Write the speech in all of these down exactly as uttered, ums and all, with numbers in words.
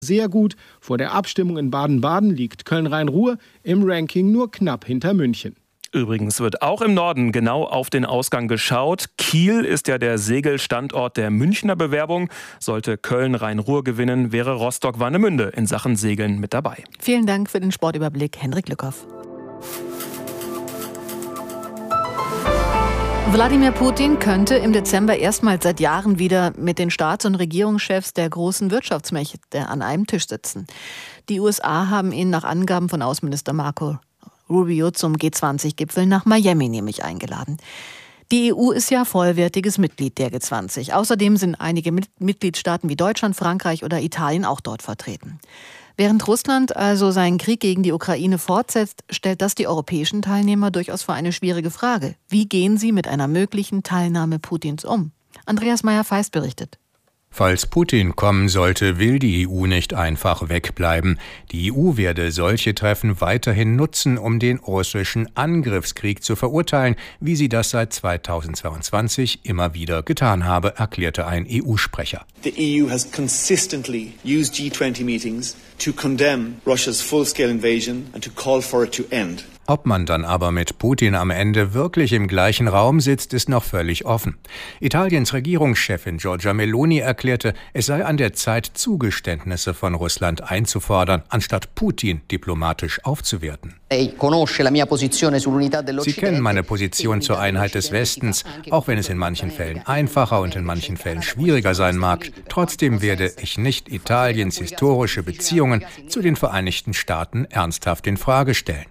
sehr gut. Vor der Abstimmung in Baden-Baden liegt Köln-Rhein-Ruhr im Ranking nur knapp hinter München. Übrigens wird auch im Norden genau auf den Ausgang geschaut. Kiel ist ja der Segelstandort der Münchner Bewerbung. Sollte Köln-Rhein-Ruhr gewinnen, wäre Rostock-Warnemünde in Sachen Segeln mit dabei. Vielen Dank für den Sportüberblick, Henrik Lückhoff. Wladimir Putin könnte im Dezember erstmals seit Jahren wieder mit den Staats- und Regierungschefs der großen Wirtschaftsmächte an einem Tisch sitzen. Die U S A haben ihn nach Angaben von Außenminister Marco Rubio zum G zwanzig Gipfel nach Miami nämlich eingeladen. Die E U ist ja vollwertiges Mitglied der G zwanzig. Außerdem sind einige Mitgliedstaaten wie Deutschland, Frankreich oder Italien auch dort vertreten. Während Russland also seinen Krieg gegen die Ukraine fortsetzt, stellt das die europäischen Teilnehmer durchaus vor eine schwierige Frage. Wie gehen sie mit einer möglichen Teilnahme Putins um? Andreas Meyer-Feist berichtet. Falls Putin kommen sollte, will die E U nicht einfach wegbleiben. Die E U werde solche Treffen weiterhin nutzen, um den russischen Angriffskrieg zu verurteilen, wie sie das seit zweitausendzweiundzwanzig immer wieder getan habe, erklärte ein E U-Sprecher. The E U has consistently used G twenty meetings to condemn Russia's full-scale invasion and to call for it to end. Ob man dann aber mit Putin am Ende wirklich im gleichen Raum sitzt, ist noch völlig offen. Italiens Regierungschefin Giorgia Meloni erklärte, es sei an der Zeit, Zugeständnisse von Russland einzufordern, anstatt Putin diplomatisch aufzuwerten. Sie kennen meine Position zur Einheit des Westens, auch wenn es in manchen Fällen einfacher und in manchen Fällen schwieriger sein mag. Trotzdem werde ich nicht Italiens historische Beziehungen zu den Vereinigten Staaten ernsthaft in Frage stellen.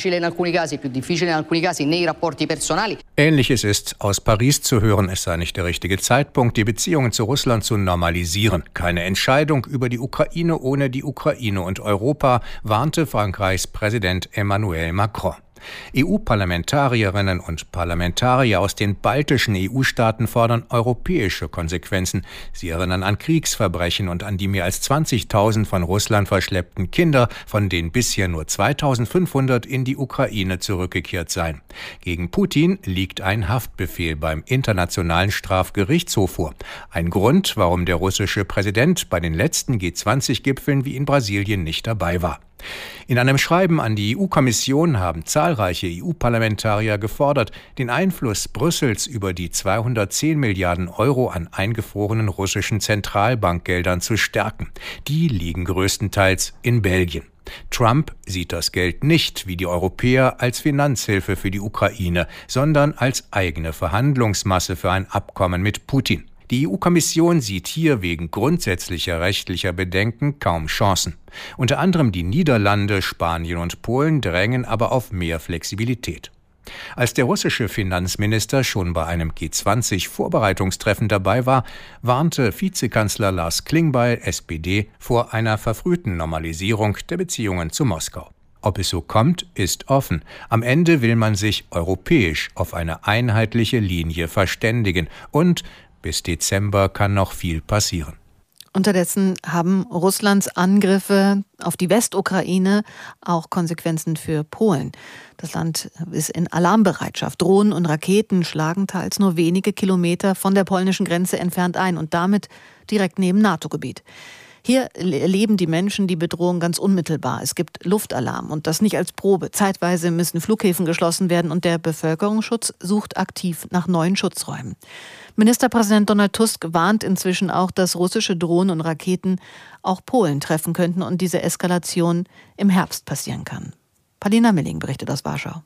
Ähnliches ist aus Paris zu hören, es sei nicht der richtige Zeitpunkt, die Beziehungen zu Russland zu normalisieren. Keine Entscheidung über die Ukraine ohne die Ukraine und Europa, warnte Frankreichs Präsident Emmanuel Macron. E U-Parlamentarierinnen und Parlamentarier aus den baltischen E U-Staaten fordern europäische Konsequenzen. Sie erinnern an Kriegsverbrechen und an die mehr als zwanzigtausend von Russland verschleppten Kinder, von denen bisher nur zweitausendfünfhundert in die Ukraine zurückgekehrt seien. Gegen Putin liegt ein Haftbefehl beim Internationalen Strafgerichtshof vor. Ein Grund, warum der russische Präsident bei den letzten G zwanzig Gipfeln wie in Brasilien nicht dabei war. In einem Schreiben an die E U-Kommission haben zahlreiche E U-Parlamentarier gefordert, den Einfluss Brüssels über die zweihundertzehn Milliarden Euro an eingefrorenen russischen Zentralbankgeldern zu stärken. Die liegen größtenteils in Belgien. Trump sieht das Geld nicht wie die Europäer als Finanzhilfe für die Ukraine, sondern als eigene Verhandlungsmasse für ein Abkommen mit Putin. Die E U-Kommission sieht hier wegen grundsätzlicher rechtlicher Bedenken kaum Chancen. Unter anderem die Niederlande, Spanien und Polen drängen aber auf mehr Flexibilität. Als der russische Finanzminister schon bei einem G zwanzig Vorbereitungstreffen dabei war, warnte Vizekanzler Lars Klingbeil, S P D, vor einer verfrühten Normalisierung der Beziehungen zu Moskau. Ob es so kommt, ist offen. Am Ende will man sich europäisch auf eine einheitliche Linie verständigen und bis Dezember kann noch viel passieren. Unterdessen haben Russlands Angriffe auf die Westukraine auch Konsequenzen für Polen. Das Land ist in Alarmbereitschaft. Drohnen und Raketen schlagen teils nur wenige Kilometer von der polnischen Grenze entfernt ein und damit direkt neben NATO-Gebiet. Hier erleben die Menschen die Bedrohung ganz unmittelbar. Es gibt Luftalarm und das nicht als Probe. Zeitweise müssen Flughäfen geschlossen werden und der Bevölkerungsschutz sucht aktiv nach neuen Schutzräumen. Ministerpräsident Donald Tusk warnt inzwischen auch, dass russische Drohnen und Raketen auch Polen treffen könnten und diese Eskalation im Herbst passieren kann. Palina Milling berichtet aus Warschau.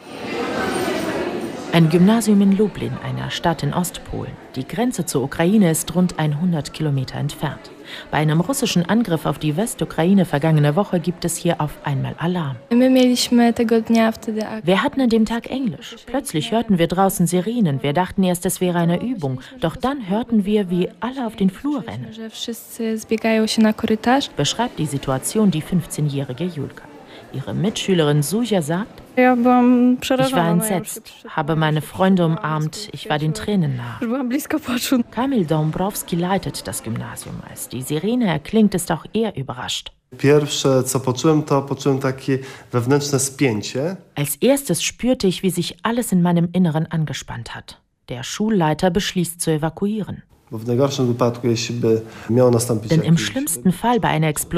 Ein Gymnasium in Lublin, einer Stadt in Ostpolen. Die Grenze zur Ukraine ist rund hundert Kilometer entfernt. Bei einem russischen Angriff auf die Westukraine vergangene Woche gibt es hier auf einmal Alarm. Wir hatten an dem Tag Englisch. Plötzlich hörten wir draußen Sirenen. Wir dachten erst, es wäre eine Übung. Doch dann hörten wir, wie alle auf den Flur rennen. Beschreibt die Situation die fünfzehnjährige Julka. Ihre Mitschülerin Suja sagt: Ich war entsetzt, habe meine Freunde umarmt, ich war den Tränen nah. Kamil Dombrowski leitet das Gymnasium. Als die Sirene erklingt, ist auch er überrascht. Als erstes spürte ich, wie sich alles in meinem Inneren angespannt hat. Der Schulleiter beschließt zu evakuieren. Denn im schlimmsten Fall bei einer Explosion